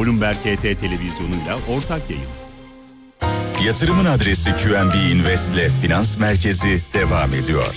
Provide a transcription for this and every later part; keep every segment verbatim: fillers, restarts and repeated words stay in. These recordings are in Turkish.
Bloomberg H T televizyonuyla ortak yayın. Yatırımın adresi Q N B Invest'le Finans Merkezi devam ediyor.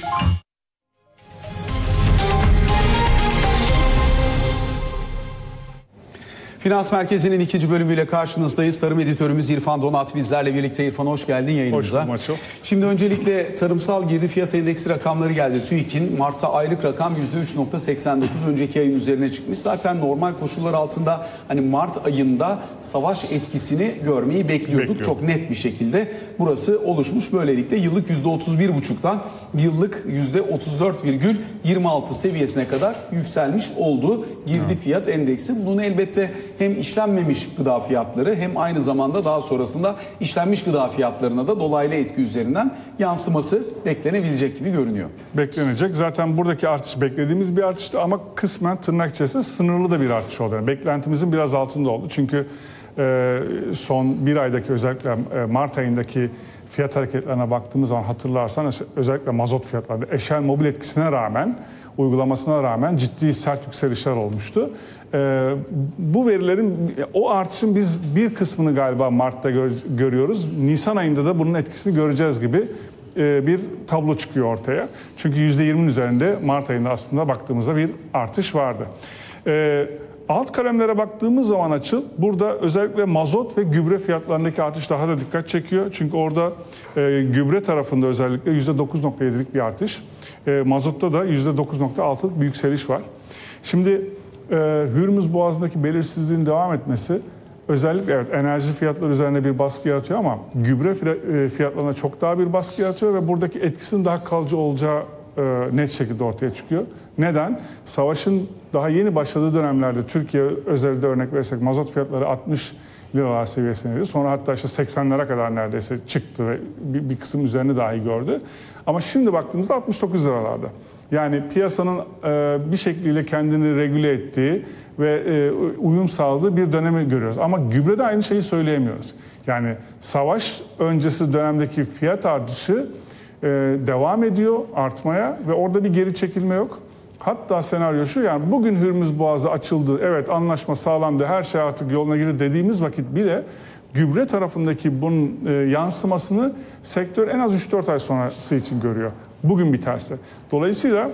Finans Merkezi'nin ikinci bölümüyle karşınızdayız. Tarım editörümüz İrfan Donat bizlerle birlikte. İrfan hoş geldin yayınımıza. Hoş bulduk. Şimdi öncelikle tarımsal girdi fiyat endeksi rakamları geldi. TÜİK'in Mart'ta aylık rakam yüzde üç virgül seksen dokuz, önceki ayın üzerine çıkmış. Zaten normal koşullar altında hani Mart ayında savaş etkisini görmeyi bekliyorduk. Bekliyorum. Çok net bir şekilde burası oluşmuş. Böylelikle yıllık yüzde otuz bir buçuktan yıllık yüzde otuz dört virgül yirmi altı seviyesine kadar yükselmiş oldu girdi evet. fiyat endeksi. Bunun elbette hem işlenmemiş gıda fiyatları hem aynı zamanda daha sonrasında işlenmiş gıda fiyatlarına da dolaylı etki üzerinden yansıması beklenebilecek gibi görünüyor. Beklenecek. Zaten buradaki artış beklediğimiz bir artıştı ama kısmen tırnak içerisinde sınırlı da bir artış oldu. Yani beklentimizin biraz altında oldu. Çünkü e, son bir aydaki özellikle e, Mart ayındaki fiyat hareketlerine baktığımız zaman hatırlarsan özellikle mazot fiyatları eşel mobil etkisine rağmen, uygulamasına rağmen ciddi sert yükselişler olmuştu. Ee, bu verilerin, o artışın biz bir kısmını galiba Mart'ta gör, görüyoruz. Nisan ayında da bunun etkisini göreceğiz gibi e, bir tablo çıkıyor ortaya. Çünkü yüzde yirminin üzerinde Mart ayında aslında baktığımızda bir artış vardı. Ee, alt kalemlere baktığımız zaman Açıl, burada özellikle mazot ve gübre fiyatlarındaki artış daha da dikkat çekiyor. Çünkü orada e, gübre tarafında özellikle yüzde dokuz virgül yedilik bir artış. E, mazotta da yüzde dokuz virgül altılık bir yükseliş var. Şimdi Ee, Hürmüz Boğazı'ndaki belirsizliğin devam etmesi özellikle evet enerji fiyatları üzerine bir baskı yaratıyor ama gübre fiyatlarına çok daha bir baskı yaratıyor ve buradaki etkisinin daha kalıcı olacağı e, net şekilde ortaya çıkıyor. Neden? Savaşın daha yeni başladığı dönemlerde Türkiye özelinde örnek verirsek mazot fiyatları altmış liralar seviyesindeydi. Sonra hatta işte seksenlere kadar neredeyse çıktı ve bir, bir kısım üzerine dahi gördü. Ama şimdi baktığımızda altmış dokuz liralarda. Yani piyasanın e, bir şekliyle kendini regüle ettiği ve e, uyum sağladığı bir dönemi görüyoruz. Ama gübrede aynı şeyi söyleyemiyoruz. Yani savaş öncesi dönemdeki fiyat artışı e, devam ediyor artmaya ve orada bir geri çekilme yok. Hatta senaryo şu, yani bugün Hürmüz Boğazı açıldı, evet anlaşma sağlandı, her şey artık yoluna girdi dediğimiz vakit bile gübre tarafındaki bunun e, yansımasını sektör en az üç dört ay sonrası için görüyor. Bugün biterse. Dolayısıyla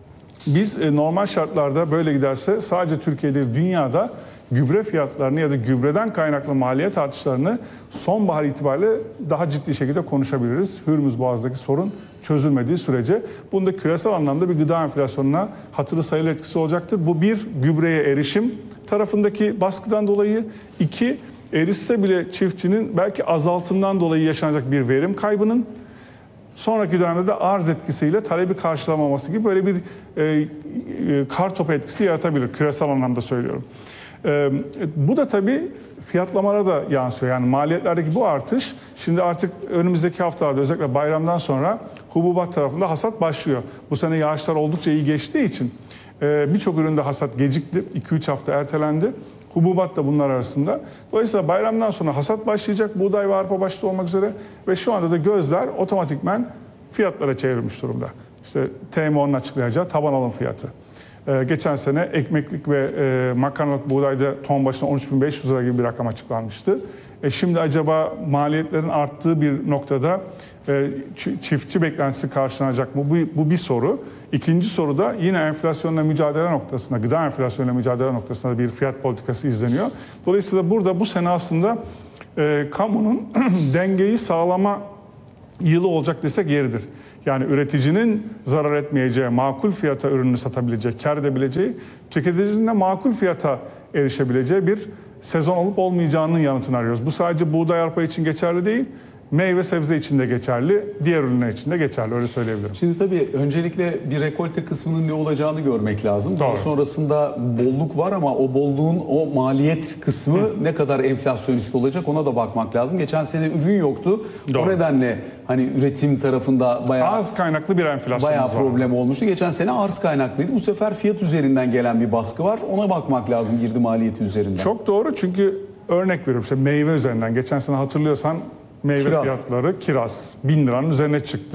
biz e, normal şartlarda böyle giderse sadece Türkiye değil dünyada gübre fiyatlarını ya da gübreden kaynaklı maliyet artışlarını sonbahar itibariyle daha ciddi şekilde konuşabiliriz. Hürmüz Boğazı'ndaki sorun çözülmediği sürece. Bunda küresel anlamda bir gıda enflasyonuna hatırı sayılı etkisi olacaktır. Bu bir, gübreye erişim tarafındaki baskıdan dolayı. İki, erişse bile çiftçinin belki azaltımdan dolayı yaşanacak bir verim kaybının, sonraki dönemde de arz etkisiyle talebi karşılamaması gibi böyle bir e, e, kar topu etkisi yaratabilir. Küresel anlamda söylüyorum. E, bu da tabii fiyatlamara da yansıyor. Yani maliyetlerdeki bu artış şimdi artık önümüzdeki haftalarda özellikle bayramdan sonra hububat tarafında hasat başlıyor. Bu sene yağışlar oldukça iyi geçtiği için e, birçok üründe hasat gecikti. iki üç hafta ertelendi. Hububat da bunlar arasında. Dolayısıyla bayramdan sonra hasat başlayacak. Buğday ve arpa başta olmak üzere. Ve şu anda da gözler otomatikmen fiyatlara çevrilmiş durumda. İşte T M O'nun açıklayacağı taban alım fiyatı. Ee, geçen sene ekmeklik ve e, makarnalık buğdayda ton başına on üç bin beş yüz lira gibi bir rakam açıklanmıştı. E şimdi acaba maliyetlerin arttığı bir noktada e, çiftçi beklentisi karşılanacak mı? Bu, bu bir soru. İkinci soru da yine enflasyonla mücadele noktasında, gıda enflasyonla mücadele noktasında bir fiyat politikası izleniyor. Dolayısıyla burada bu sene aslında e, kamunun dengeyi sağlama yılı olacak desek yeridir. Yani üreticinin zarar etmeyeceği, makul fiyata ürününü satabileceği, kar edebileceği, tüketicinin de makul fiyata erişebileceği bir sezon olup olmayacağının yanıtını arıyoruz. Bu sadece buğday arpa için geçerli değil. Meyve sebze için de geçerli, diğer ürünler için de geçerli, öyle söyleyebilirim. Şimdi tabii öncelikle bir rekolte kısmının ne olacağını görmek lazım. Daha sonrasında bolluk var ama o bolluğun o maliyet kısmı Hı. ne kadar enflasyonist olacak ona da bakmak lazım. Geçen sene ürün yoktu. Doğru. O nedenle hani üretim tarafında bayağı az kaynaklı bir enflasyon bayağı problem var. olmuştu. Geçen sene arz kaynaklıydı. Bu sefer fiyat üzerinden gelen bir baskı var. Ona bakmak lazım girdi maliyeti üzerinden. Çok doğru, çünkü örnek veriyorum işte meyve üzerinden. Geçen sene hatırlıyorsan meyve kiraz. fiyatları kiraz bin liranın üzerine çıktı.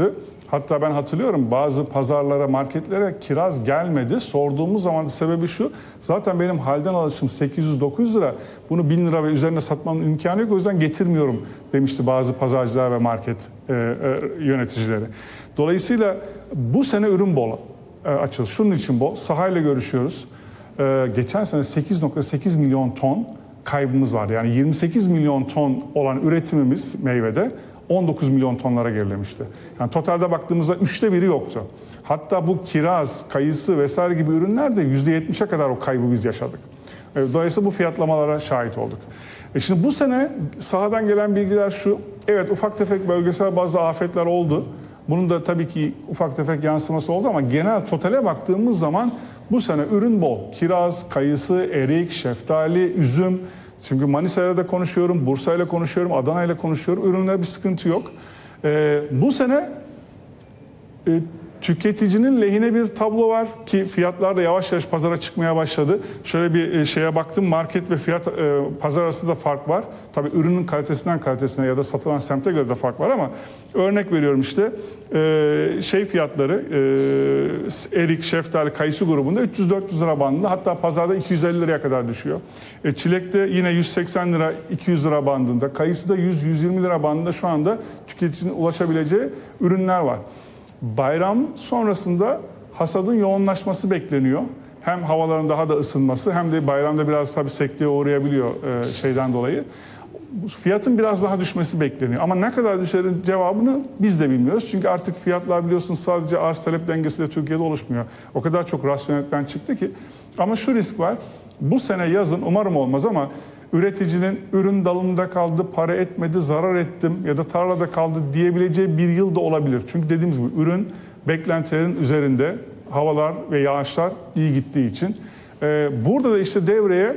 Hatta ben hatırlıyorum bazı pazarlara, marketlere kiraz gelmedi. Sorduğumuz zaman da sebebi şu. Zaten benim halden alışım sekiz yüz dokuz yüz lira. Bunu bin lira ve üzerine satmamın imkanı yok. O yüzden getirmiyorum demişti bazı pazarcılar ve market e, e, yöneticileri. Dolayısıyla bu sene ürün bol e, açılış. Şunun için bol. Sahayla görüşüyoruz. E, geçen sene sekiz nokta sekiz milyon ton kaybımız vardı. Yani yirmi sekiz milyon ton olan üretimimiz meyvede on dokuz milyon tonlara gerilemişti. Yani totalde baktığımızda üçte biri yoktu. Hatta bu kiraz, kayısı vesaire gibi ürünlerde yüzde yetmişe kadar o kaybı biz yaşadık. Dolayısıyla bu fiyatlamalara şahit olduk. E şimdi bu sene sahadan gelen bilgiler şu. Evet, ufak tefek bölgesel bazı afetler oldu. Bunun da tabii ki ufak tefek yansıması oldu ama genel totale baktığımız zaman bu sene ürün bol. Kiraz, kayısı, erik, şeftali, üzüm. Çünkü Manisa'yla da konuşuyorum, Bursa'yla konuşuyorum, Adana'yla konuşuyorum. Ürünler bir sıkıntı yok. Ee, bu sene e, tüketicinin lehine bir tablo var ki fiyatlar da yavaş yavaş pazara çıkmaya başladı. Şöyle bir şeye baktım, market ve fiyat e, pazar arasında fark var. Tabii ürünün kalitesinden kalitesine ya da satılan semte göre de fark var ama örnek veriyorum işte e, şey fiyatları e, erik, şeftali, kayısı grubunda üç yüz dört yüz lira bandında, hatta pazarda iki yüz elli liraya kadar düşüyor. E, çilekte yine yüz seksen lira iki yüz lira bandında, kayısı da yüz yüz yirmi lira bandında şu anda tüketicinin ulaşabileceği ürünler var. Bayram sonrasında hasadın yoğunlaşması bekleniyor. Hem havaların daha da ısınması hem de bayramda biraz tabii sekteye uğrayabiliyor e, şeyden dolayı. Fiyatın biraz daha düşmesi bekleniyor. Ama ne kadar düşerin cevabını biz de bilmiyoruz. Çünkü artık fiyatlar biliyorsunuz sadece arz talep dengesi de Türkiye'de oluşmuyor. O kadar çok rasyonellikten çıktı ki. Ama şu risk var. Bu sene yazın umarım olmaz ama üreticinin ürün dalında kaldı, para etmedi, zarar ettim ya da tarlada kaldı diyebileceği bir yıl da olabilir. Çünkü dediğimiz gibi ürün beklentilerin üzerinde, havalar ve yağışlar iyi gittiği için. Ee, burada da işte devreye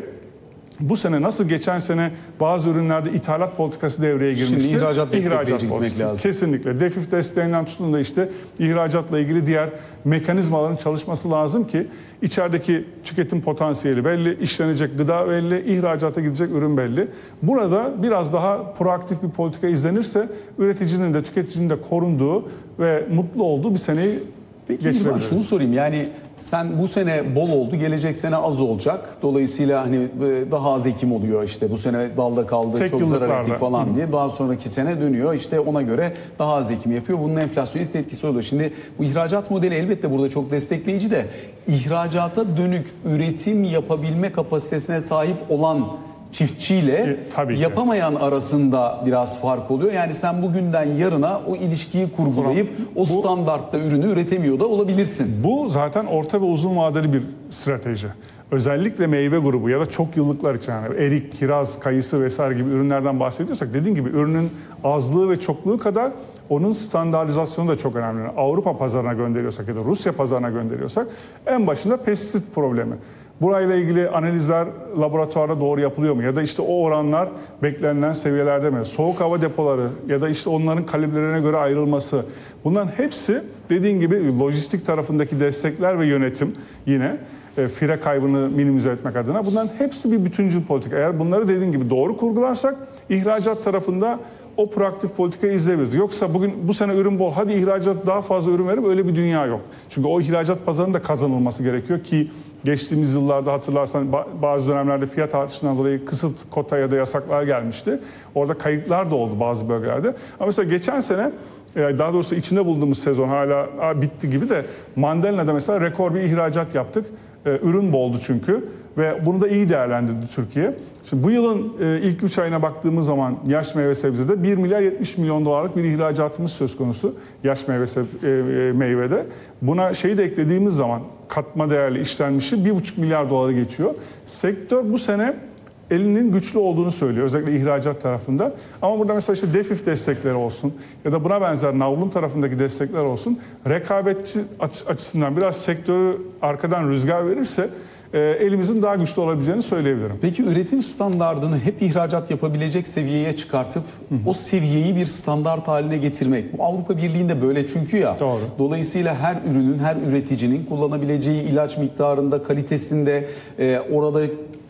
bu sene nasıl geçen sene bazı ürünlerde ithalat politikası devreye girmişti. Şimdi ihracat destekleyici gitmek politikası. lazım. Kesinlikle. DEFİF desteğinden tutun da işte ihracatla ilgili diğer mekanizmaların çalışması lazım ki içerideki tüketim potansiyeli belli, işlenecek gıda belli, ihracata gidecek ürün belli. Burada biraz daha proaktif bir politika izlenirse üreticinin de tüketicinin de korunduğu ve mutlu olduğu bir seneyi Peki İrfan, şunu sorayım, yani sen bu sene bol oldu, gelecek sene az olacak. Dolayısıyla hani daha az ekim oluyor, işte bu sene dalda kaldı, Tek çok zarar ettik falan Hı. diye. Daha sonraki sene dönüyor, işte ona göre daha az ekim yapıyor. Bunun enflasyonist etkisi oluyor. Şimdi bu ihracat modeli elbette burada çok destekleyici de ihracata dönük üretim yapabilme kapasitesine sahip olan çiftçiyle e, yapamayan arasında biraz fark oluyor. Yani sen bugünden yarına o ilişkiyi kurgulayıp o bu, standartta ürünü üretemiyor da olabilirsin. Bu zaten orta ve uzun vadeli bir strateji. Özellikle meyve grubu ya da çok yıllıklar için, yani erik, kiraz, kayısı vesaire gibi ürünlerden bahsediyorsak, dediğim gibi ürünün azlığı ve çokluğu kadar onun standartizasyonu da çok önemli. Yani Avrupa pazarına gönderiyorsak ya da Rusya pazarına gönderiyorsak en başında pestisit problemi. Burayla ilgili analizler laboratuvarda doğru yapılıyor mu? Ya da işte o oranlar beklenilen seviyelerde mi? Soğuk hava depoları ya da işte onların kalibrelerine göre ayrılması. Bunların hepsi dediğin gibi lojistik tarafındaki destekler ve yönetim yine e, fire kaybını minimize etmek adına. Bunların hepsi bir bütüncül politika. Eğer bunları dediğin gibi doğru kurgularsak ihracat tarafında o proaktif politikayı izleyebiliriz. Yoksa bugün bu sene ürün bol, hadi ihracat daha fazla ürün verip öyle bir dünya yok. Çünkü o ihracat pazarının da kazanılması gerekiyor ki geçtiğimiz yıllarda hatırlarsan bazı dönemlerde fiyat artışından dolayı kısıt kota ya da yasaklar gelmişti. Orada kayıplar da oldu bazı bölgelerde. Ama mesela geçen sene, daha doğrusu içinde bulunduğumuz sezon hala bitti gibi de mandalina'da mesela rekor bir ihracat yaptık. Ürün boldu çünkü ve bunu da iyi değerlendirdi Türkiye. Şimdi bu yılın ilk üç ayına baktığımız zaman yaş meyve sebzede bir milyar yetmiş milyon dolarlık bir ihracatımız söz konusu yaş meyve sebze, meyvede. Buna şeyi de eklediğimiz zaman katma değerli işlenmişi bir buçuk milyar doları geçiyor. Sektör bu sene elinin güçlü olduğunu söylüyor özellikle ihracat tarafında. Ama burada mesela işte DEFİF destekleri olsun ya da buna benzer Navlun tarafındaki destekler olsun, rekabetçi açısından biraz sektörü arkadan rüzgar verirse elimizin daha güçlü olabileceğini söyleyebilirim. Peki üretim standardını hep ihracat yapabilecek seviyeye çıkartıp hı hı. o seviyeyi bir standart haline getirmek. Bu Avrupa Birliği'nde böyle çünkü ya. Doğru. Dolayısıyla her ürünün, her üreticinin kullanabileceği ilaç miktarında, kalitesinde, e, orada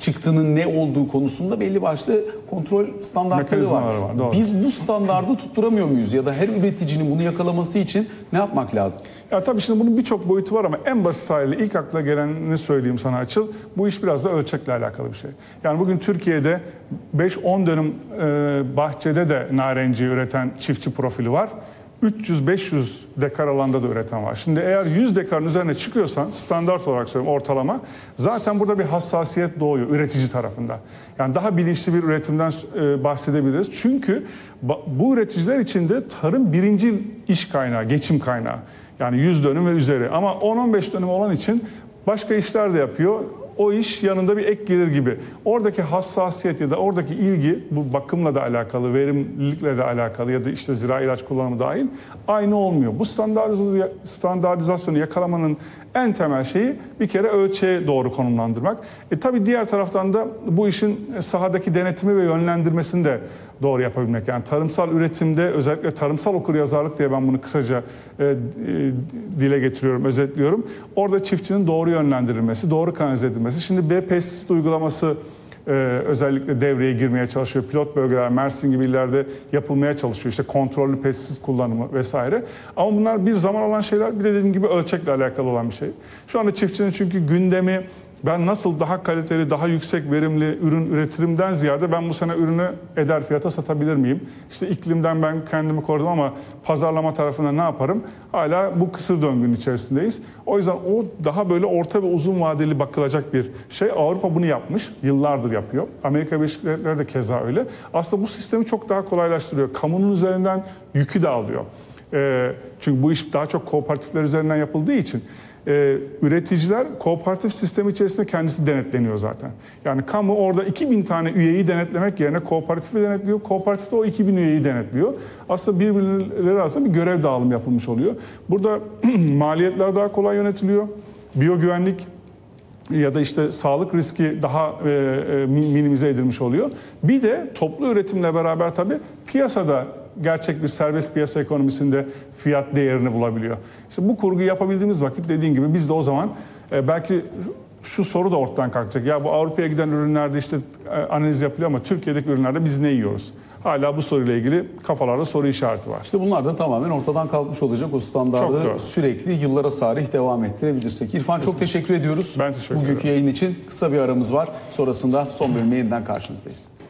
çıktının ne olduğu konusunda belli başlı kontrol standartları var. Mekanizmaları var, doğru. Biz bu standardı tutturamıyor muyuz ya da her üreticinin bunu yakalaması için ne yapmak lazım? Ya tabii şimdi bunun birçok boyutu var ama en basit haliyle ilk akla gelenini söyleyeyim sana Açıl. Bu iş biraz da ölçekle alakalı bir şey. Yani bugün Türkiye'de beş on dönüm e, bahçede de narenciye üreten çiftçi profili var. üç yüz beş yüz dekar alanda da üreten var. Şimdi eğer yüz dekarın üzerine çıkıyorsan, standart olarak söylüyorum ortalama, zaten burada bir hassasiyet doğuyor üretici tarafında. Yani daha bilinçli bir üretimden e, bahsedebiliriz. Çünkü bu üreticiler için de tarım birinci iş kaynağı, geçim kaynağı. Yani yüz dönüm ve üzeri. Ama on on beş dönüm olan için başka işler de yapıyor. O iş yanında bir ek gelir gibi. Oradaki hassasiyet ya da oradaki ilgi, bu bakımla da alakalı, verimlilikle de alakalı ya da işte zira ilaç kullanımı dahil aynı olmuyor. Bu standartizasyonu yakalamanın en temel şeyi bir kere ölçeğe doğru konumlandırmak. E tabii diğer taraftan da bu işin sahadaki denetimi ve yönlendirmesini de doğru yapabilmek. Yani tarımsal üretimde özellikle tarımsal okuryazarlık diye ben bunu kısaca e, e, dile getiriyorum, özetliyorum. Orada çiftçinin doğru yönlendirilmesi, doğru kanalize edilmesi. Şimdi B pestisit uygulaması e, özellikle devreye girmeye çalışıyor. Pilot bölgeler, Mersin gibi illerde yapılmaya çalışıyor. İşte kontrollü pestisit kullanımı vesaire. Ama bunlar bir zaman alan şeyler, bir de dediğim gibi ölçekle alakalı olan bir şey. Şu anda çiftçinin çünkü gündemi ben nasıl daha kaliteli, daha yüksek verimli ürün üretirimden ziyade ben bu sene ürünü eder fiyata satabilir miyim? İşte iklimden ben kendimi korudum ama pazarlama tarafında ne yaparım? Hala bu kısır döngünün içerisindeyiz. O yüzden o daha böyle orta ve uzun vadeli bakılacak bir şey. Avrupa bunu yapmış, yıllardır yapıyor. Amerika Birleşik Devletleri de keza öyle. Aslında bu sistemi çok daha kolaylaştırıyor. Kamunun üzerinden yükü de alıyor. Ee, çünkü bu iş daha çok kooperatifler üzerinden yapıldığı için Ee, üreticiler kooperatif sistemi içerisinde kendisi denetleniyor zaten. Yani kamu orada iki bin tane üyeyi denetlemek yerine kooperatifi denetliyor. Kooperatif de o iki bin üyeyi denetliyor. Aslında birbirleri arasında bir görev dağılımı yapılmış oluyor. Burada maliyetler daha kolay yönetiliyor. Biyogüvenlik ya da işte sağlık riski daha e, e, minimize edilmiş oluyor. Bir de toplu üretimle beraber tabii piyasada gerçek bir serbest piyasa ekonomisinde fiyat değerini bulabiliyor. İşte bu kurguyu yapabildiğimiz vakit dediğin gibi biz de o zaman e, belki şu soru da ortadan kalkacak. Ya bu Avrupa'ya giden ürünlerde işte e, analiz yapılıyor ama Türkiye'deki ürünlerde biz ne yiyoruz? Hala bu soruyla ilgili kafalarda soru işareti var. İşte bunlar da tamamen ortadan kalkmış olacak. O standardı sürekli yıllara sarih devam ettirebilirsek. İrfan çok teşekkür ediyoruz. Ben teşekkür ederim. Bugünkü yayın için kısa bir aramız var. Sonrasında son bölümde yeniden karşınızdayız.